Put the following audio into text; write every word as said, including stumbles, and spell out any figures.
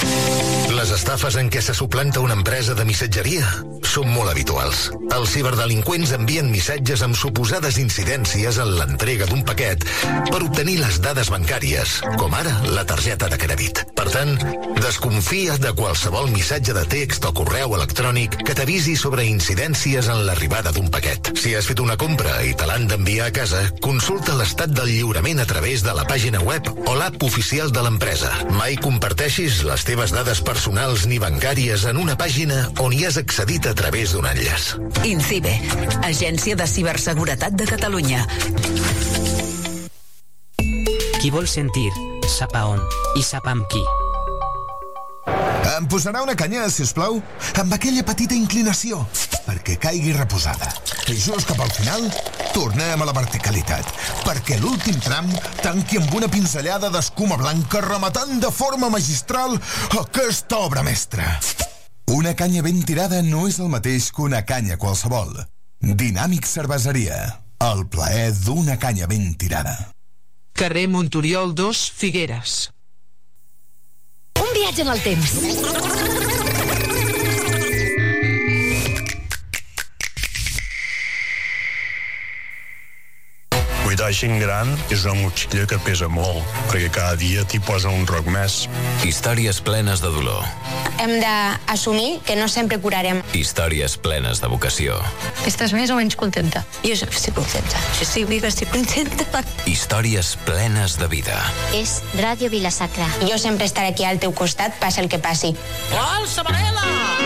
Les estafes en què se suplanta una empresa de missatgeria són molt habituals. Els ciberdelinqüents envien missatges amb suposades incidències en l'entrega d'un paquet per obtenir les dades bancàries, com ara la targeta de crèdit. Per tant, desconfia de qualsevol missatge de text o correu electrònic que t'avisi sobre incidències en l'arribada d'un paquet. Si has fet una compra i te l'han d'enviar a casa, consulta l'estat del lliurament a través de la pàgina web o l'app oficial de l'empresa. Mai comparteixis les teves dades personals ni bancàries en una pàgina on hi has accedit a través d'un enllaç. INCIBE, Agència de Ciberseguretat de Catalunya. Qui vol sentir, sap a on i sap amb qui. Em posarà una canya, si us plau? Amb aquella petita inclinació, perquè caigui reposada. I just cap al final, tornem a la verticalitat, perquè l'últim tram tanqui amb una pinzellada d'escuma blanca rematant de forma magistral aquesta obra mestra. Una canya ben tirada no és el mateix que una canya qualsevol. Dinàmic Cerveseria, el plaer d'una canya ben tirada. Carrer Montoriol dos, Figueres. Un viatge en el temps. Cuidar gent gran és una motxilla que pesa molt, perquè cada dia t'hi posa un roc més. Històries plenes de dolor. Hem d'assumir que no sempre curarem. Històries plenes de vocació. Estàs més o menys contenta? Jo estic contenta. Jo estic viva, estic contenta. Històries plenes de vida. És Ràdio Vila-sacra. Jo sempre estaré aquí al teu costat, passi el que passi. Qualsevol!